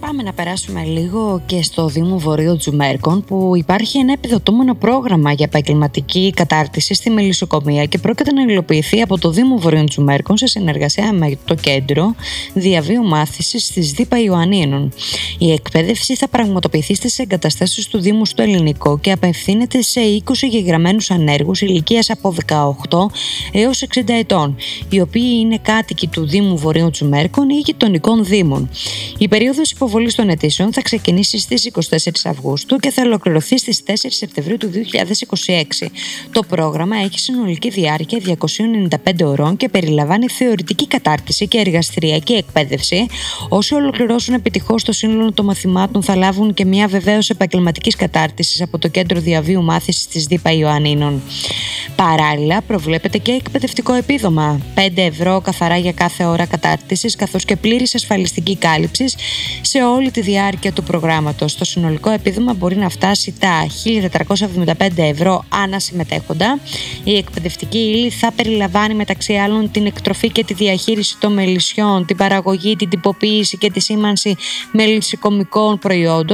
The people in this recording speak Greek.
Πάμε να περάσουμε λίγο και στο Δήμο Βορείου Τζουμέρκων, που υπάρχει ένα επιδοτούμενο πρόγραμμα για επαγγελματική κατάρτιση στη μελισσοκομεία και πρόκειται να υλοποιηθεί από το Δήμο Βορείου Τζουμέρκων σε συνεργασία με το Κέντρο Διαβίου Μάθησης της ΔΥΠΑ Ιωαννίνων. Η εκπαίδευση θα πραγματοποιηθεί στις εγκαταστάσεις του Δήμου στο Ελληνικό και απευθύνεται σε 20 εγγεγραμμένους ανέργους ηλικίας από 18 έως 60 ετών, οι οποίοι είναι κάτοικοι του Δήμου Βορείου Τζουμέρκων ή γειτονικών δήμων. Η περίοδος υποβολής των αιτήσεων θα ξεκινήσει στις 24 Αυγούστου και θα ολοκληρωθεί στις 4 Σεπτεμβρίου του 2026. Το πρόγραμμα έχει συνολική διάρκεια 295 ωρών και περιλαμβάνει θεωρητική κατάρτιση και εργαστηριακή εκπαίδευση. Όσοι ολοκληρώσουν επιτυχώς το σύνολο των μαθημάτων θα λάβουν και μια βεβαίωση επαγγελματικής κατάρτισης από το Κέντρο Διαβίου Μάθησης της ΔΥΠΑ Ιωαννίνων. Παράλληλα, προβλέπεται και εκπαιδευτικό επίδομα 5 ευρώ καθαρά για κάθε ώρα κατάρτισης, καθώς και πλήρης ασφαλιστική κάλυψη σε όλη τη διάρκεια του προγράμματος. Το συνολικό επίδομα μπορεί να φτάσει τα 1.475 ευρώ ανά συμμετέχοντα. Η εκπαιδευτική ύλη θα περιλαμβάνει μεταξύ άλλων την εκτροφή και τη διαχείριση των μελισσιών, την παραγωγή, την τυποποίηση και τη σήμανση μελισσοκομικών προϊόντων,